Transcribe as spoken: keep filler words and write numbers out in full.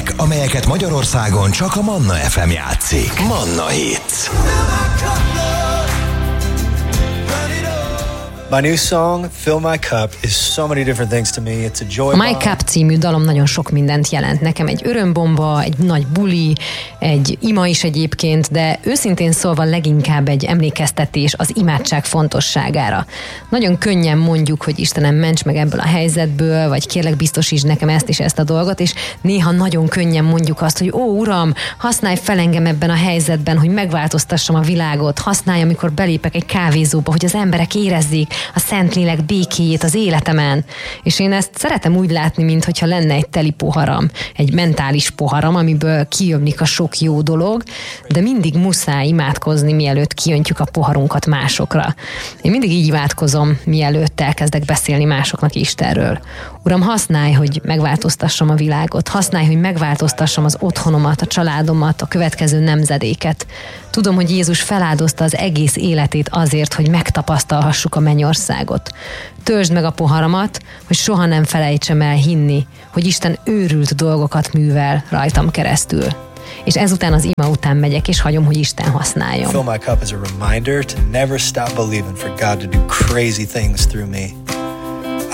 zenék, amelyeket Magyarországon csak a Manna ef em játszik. Manna Hits. My new song, Fill My Cup, is so many different things to me. It's a joy A My Cup című dalom nagyon sok mindent jelent nekem. Egy örömbomba, egy nagy buli, egy ima is egyébként, de őszintén szólva leginkább egy emlékeztetés az imádság fontosságára. Nagyon könnyen mondjuk, hogy Istenem, ments meg ebből a helyzetből, vagy kérlek biztosítsd nekem ezt és ezt a dolgot, és néha nagyon könnyen mondjuk azt, hogy ó, Uram, használj fel engem ebben a helyzetben, hogy megváltoztassam a világot, használj, amikor belépek egy kávézóba, hogy az emberek érezzék a Szentlélek békéjét az életemen. És én ezt szeretem úgy látni, mintha lenne egy teli poharam, egy mentális poharam, amiből kijömlik a sok jó dolog, de mindig muszáj imádkozni, mielőtt kiöntjük a poharunkat másokra. Én mindig így imádkozom, mielőtt elkezdek beszélni másoknak Istenről. Uram, használj, hogy megváltoztassam a világot, használj, hogy megváltoztassam az otthonomat, a családomat, a következő nemzedéket. Tudom, hogy Jézus feláldozta az egész életét azért, hogy megtapasztalhassuk a mennyországot. Töltsd meg a poharamat, hogy soha nem felejtsem el hinni, hogy Isten őrült dolgokat művel rajtam keresztül. És ezután az ima után megyek, és hagyom, hogy Isten használjon. Fill my cup as a reminder to never stop believing for God to do crazy things through me.